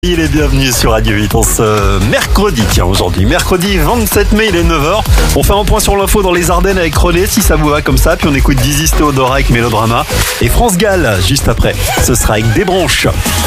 Il est bienvenu sur Radio 8 en ce mercredi, aujourd'hui, mercredi 27 mai, il est 9h. On fait un point sur l'info dans les Ardennes avec Relais, si ça vous va comme ça, puis on écoute Dizzy Théodora avec Mélodrama. Et France Gall, juste après, ce sera avec Des Branches.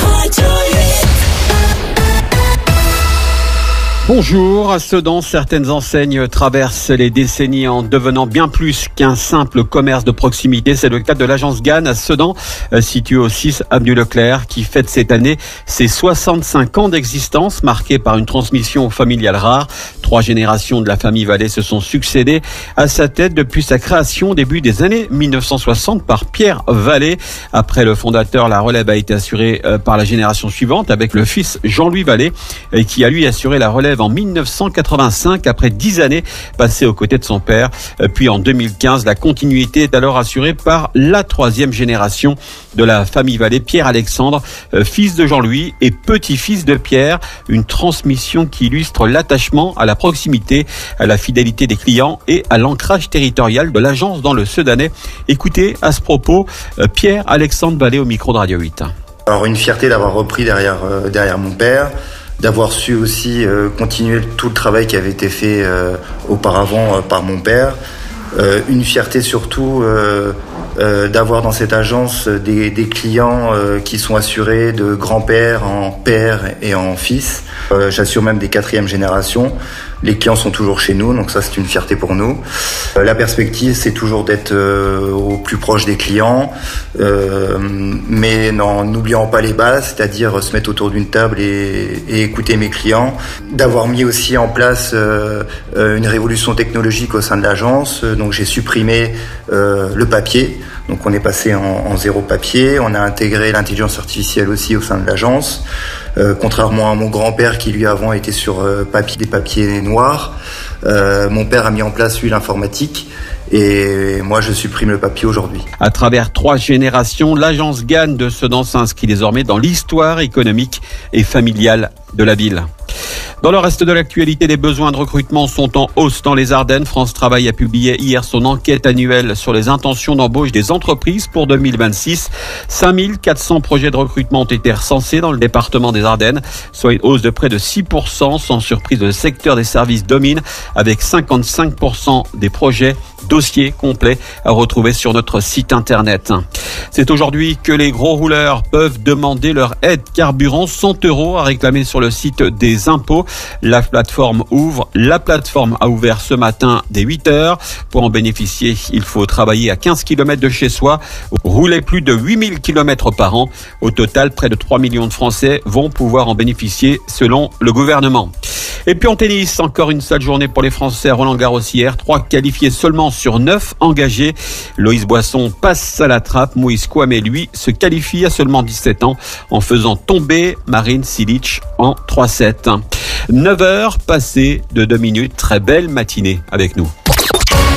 Bonjour, à Sedan, certaines enseignes traversent les décennies en devenant bien plus qu'un simple commerce de proximité. C'est le cas de l'agence GAN à Sedan, située au 6 avenue Leclerc, qui fête cette année ses 65 ans d'existence, marquée par une transmission familiale rare. 3 générations de la famille Vallée se sont succédées à sa tête depuis sa création au début des années 1960 par Pierre Vallée. Après le fondateur, la relève a été assurée par la génération suivante avec le fils Jean-Louis Vallée, qui a lui assuré la relève en 1985 après 10 années passées aux côtés de son père. Puis en 2015, la continuité est alors assurée par la 3e génération de la famille Vallée, Pierre-Alexandre, fils de Jean-Louis et petit-fils de Pierre. Une transmission qui illustre l'attachement à la proximité, à la fidélité des clients et à l'ancrage territorial de l'agence dans le Sedanais. Écoutez à ce propos Pierre-Alexandre Vallée au micro de Radio 8. Alors une fierté d'avoir repris derrière mon père, d'avoir su aussi continuer tout le travail qui avait été fait auparavant par mon père. Une fierté surtout d'avoir dans cette agence des clients qui sont assurés de grand-père en père et en fils. J'assure même des 4e générations. Les clients sont toujours chez nous, donc ça c'est une fierté pour nous. La perspective c'est toujours d'être au plus proche des clients, mais n'oubliant pas les bases, c'est-à-dire se mettre autour d'une table et écouter mes clients. D'avoir mis aussi en place une révolution technologique au sein de l'agence, donc j'ai supprimé le papier. Donc on est passé en zéro papier, on a intégré l'intelligence artificielle aussi au sein de l'agence. Contrairement à mon grand-père qui lui avant était sur des papiers noirs, mon père a mis en place lui l'informatique et moi je supprime le papier aujourd'hui. À travers 3 générations, l'agence GAN de Sedan s'inscrit désormais dans l'histoire économique et familiale de la ville. Dans le reste de l'actualité, les besoins de recrutement sont en hausse dans les Ardennes. France Travail a publié hier son enquête annuelle sur les intentions d'embauche des entreprises pour 2026. 5400 projets de recrutement ont été recensés dans le département des Ardennes, soit une hausse de près de 6%. Sans surprise, le secteur des services domine avec 55% des projets dossiers complets à retrouver sur notre site internet. C'est aujourd'hui que les gros rouleurs peuvent demander leur aide carburant, 100 € à réclamer sur le site des impôts. La plateforme ouvre. La plateforme a ouvert ce matin dès 8h. Pour en bénéficier, il faut travailler à 15 km de chez soi, rouler plus de 8000 km par an. Au total, près de 3 millions de Français vont pouvoir en bénéficier selon le gouvernement. Et puis en tennis, encore une seule journée pour les Français à Roland-Garros hier. 3 qualifiés seulement sur 9 engagés. Loïs Boisson passe à la trappe. Moïse Kouamé, lui, se qualifie à seulement 17 ans en faisant tomber Marin Cilic en 3-7. 9h passées de 2 minutes. Très belle matinée avec nous.